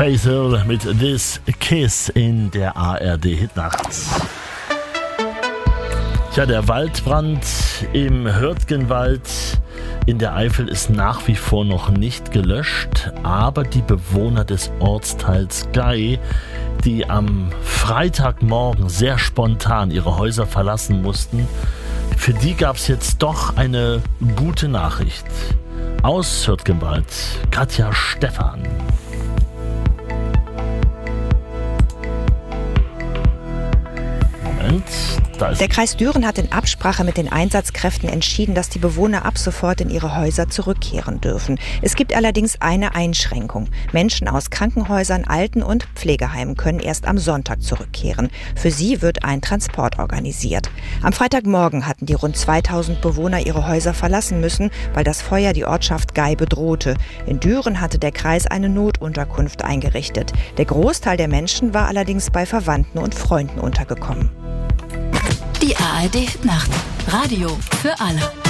Faith Hill mit This Kiss in der ARD-Hitnacht. Ja, der Waldbrand im Hürtgenwald in der Eifel ist nach wie vor noch nicht gelöscht, aber die Bewohner des Ortsteils Gey, die am Freitagmorgen sehr spontan ihre Häuser verlassen mussten, für die gab es jetzt doch eine gute Nachricht. Aus Hürtgenwald, Katja Stephan. Moment, da ist... Der Kreis Düren hat in Absprache mit den Einsatzkräften entschieden, dass die Bewohner ab sofort in ihre Häuser zurückkehren dürfen. Es gibt allerdings eine Einschränkung. Menschen aus Krankenhäusern, Alten- und Pflegeheimen können erst am Sonntag zurückkehren. Für sie wird ein Transport organisiert. Am Freitagmorgen hatten die rund 2000 Bewohner ihre Häuser verlassen müssen, weil das Feuer die Ortschaft Gey bedrohte. In Düren hatte der Kreis eine Notunterkunft eingerichtet. Der Großteil der Menschen war allerdings bei Verwandten und Freunden untergekommen. Die ARD Nacht. Radio für alle.